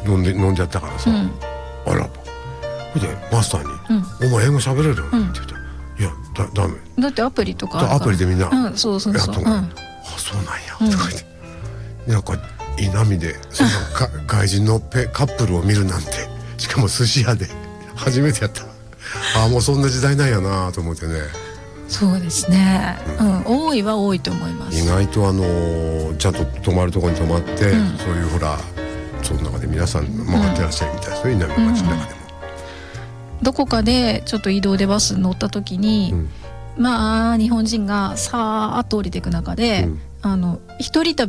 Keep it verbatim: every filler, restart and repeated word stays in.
飲んで飲んじゃったからさ、うん、あらばそれでマスターに、うん、お前英語喋れるよ、うん、って言ったらいやだダメだってアプリとかあるからアプリでみんなやっとん、うん、 そうそうそう、うん、 あそうなんや、とか言って、うん、なんかいい波でそのか外人のペカップルを見るなんてしかも寿司屋で初めてやったああもうそんな時代なんやなと思ってね。 そうですね、うんうん、多いは多いと思います。 意外とあのー、ちゃんと泊まるところに泊まって、うん、そういうほらその中で皆さん回ってらっしゃるみたいですよ、南の町の中でも、 うん、どこかでちょっと移動でバス乗った時に、うん、まあ日本人がさーっと降りていく中で、うん、あの一人旅